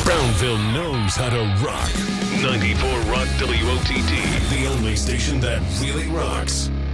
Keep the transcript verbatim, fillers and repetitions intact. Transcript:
Brownville knows how to rock. ninety-four Rock W O T D, the only station that really rocks.